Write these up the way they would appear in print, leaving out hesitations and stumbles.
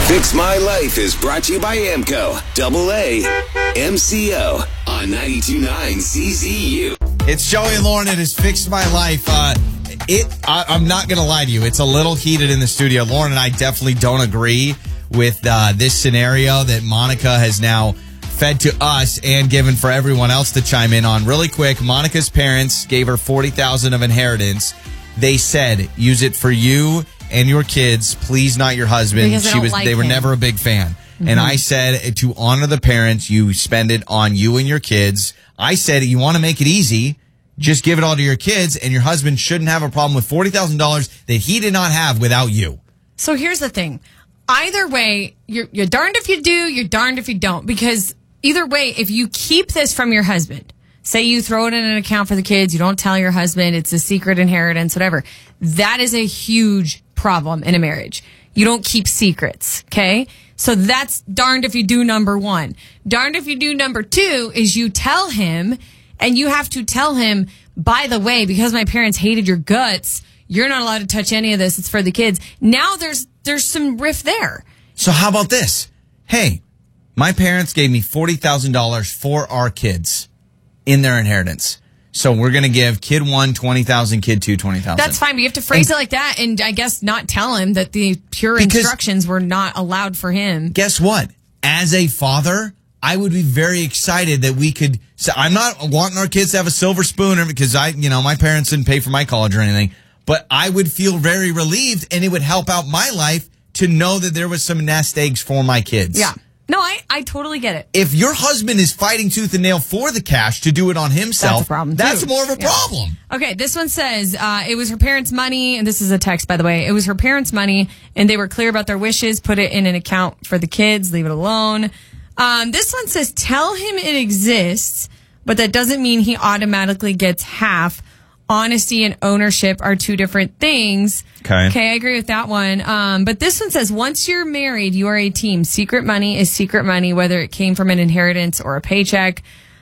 Fix My Life is brought to you by Amco, AA, MCO, on 92.9 CZU. It's Joey and Lauren. It has fixed my life. I'm not going to lie to you. It's a little heated in the studio. Lauren and I definitely don't agree with this scenario that Monica has now fed to us and given for everyone else to chime in on. Really quick, Monica's parents gave her $40,000 of inheritance. They said, use it for you and your kids, please not your husband. Because they were never a big fan. Mm-hmm. And I said, to honor the parents, you spend it on you and your kids. I said, you want to make it easy, just give it all to your kids, and your husband shouldn't have a problem with $40,000 that he did not have without you. So here's the thing. Either way, you're darned if you do, you're darned if you don't. Because either way, if you keep this from your husband, say you throw it in an account for the kids, you don't tell your husband, it's a secret inheritance, whatever. That is a huge problem in a marriage. You don't keep secrets, okay? So that's darned if you do, number one. Darned if you do, number two, is you tell him, and you have to tell him, by the way, because my parents hated your guts, you're not allowed to touch any of this. It's for the kids. Now there's some rift there. So how about this? Hey, my parents gave me $40,000 for our kids in their inheritance. So we're going to give kid one $20,000, kid two $20,000. That's fine, but you have to phrase it like that, and I guess not tell him that the pure instructions were not allowed for him. Guess what? As a father, I would be very excited that we could. So I'm not wanting our kids to have a silver spoon because my parents didn't pay for my college or anything, but I would feel very relieved, and it would help out my life to know that there was some nest eggs for my kids. Yeah. No, I totally get it. If your husband is fighting tooth and nail for the cash to do it on himself, that's a problem. That's more of a problem. Okay, this one says it was her parents' money, and this is a text, by the way. It was her parents' money, and they were clear about their wishes. Put it in an account for the kids. Leave it alone. This one says tell him it exists, but that doesn't mean he automatically gets half. Honesty and ownership are two different things. Okay, I agree with that one. But this one says, once you're married, you are a team. Secret money is secret money, whether it came from an inheritance or a paycheck.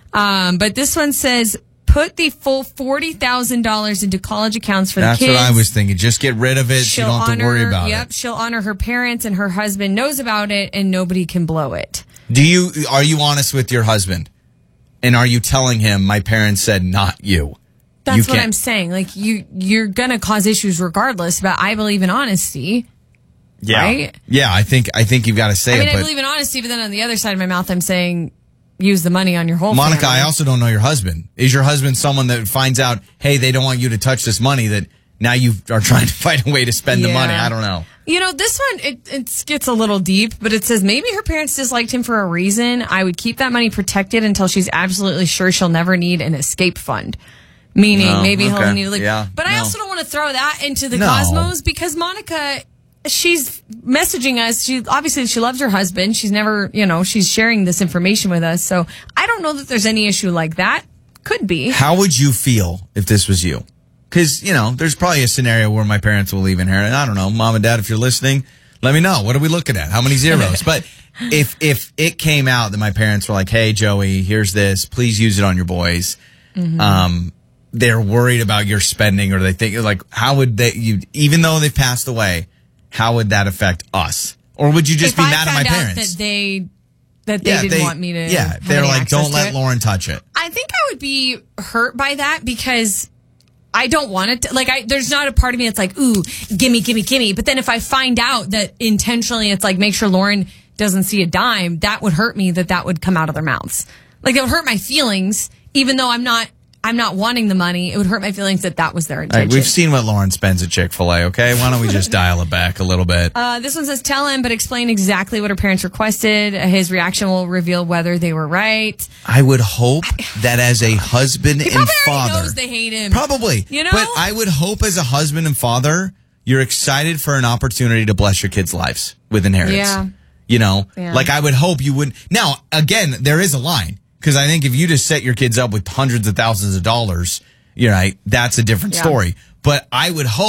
But this one says, put the full $40,000 into college accounts for the kids. That's what I was thinking. Just get rid of it. You don't have to worry about it. Yep, she'll honor her parents, and her husband knows about it, and nobody can blow it. Are you honest with your husband? And are you telling him, my parents said not you? That's what I'm saying. Like, you're going to cause issues regardless, but I believe in honesty. Yeah. Right? Yeah, I think you've got to say it. I believe in honesty, but then on the other side of my mouth, I'm saying use the money on your whole Monica, family. I also don't know your husband. Is your husband someone that finds out, hey, they don't want you to touch this money, that now you are trying to find a way to spend the money? I don't know. This one, it gets a little deep, but it says maybe her parents disliked him for a reason. I would keep that money protected until she's absolutely sure she'll never need an escape fund. Meaning, maybe he'll need to leave. Yeah, but I also don't want to throw that into the cosmos, because Monica, she's messaging us. She loves her husband. She's never, she's sharing this information with us. So I don't know that there's any issue like that. Could be. How would you feel if this was you? Because, there's probably a scenario where my parents will leave inheritance. I don't know. Mom and Dad, if you're listening, let me know. What are we looking at? How many zeros? But if it came out that my parents were like, hey, Joey, here's this. Please use it on your boys. Mm-hmm. They're worried about your spending, or they think, like, how would even though they've passed away, how would that affect us? Or would you just be mad at my parents? That they didn't want me to. Yeah, they're like, don't let Lauren touch it. I think I would be hurt by that, because I don't want it to, there's not a part of me that's like, ooh, gimme. But then if I find out that intentionally it's like, make sure Lauren doesn't see a dime, that would hurt me, that would come out of their mouths. Like, it would hurt my feelings, even though I'm not wanting the money. It would hurt my feelings that was their intention. Right, we've seen what Lauren spends at Chick-fil-A, okay? Why don't we just dial it back a little bit? This one says, tell him, but explain exactly what her parents requested. His reaction will reveal whether they were right. I would hope that as a husband and father... He probably knows they hate him. Probably. But I would hope as a husband and father, you're excited for an opportunity to bless your kids' lives with inheritance. Yeah. Like, I would hope you wouldn't... Now, again, there is a line. Because I think if you just set your kids up with hundreds of thousands of dollars, that's a different story. But I would hope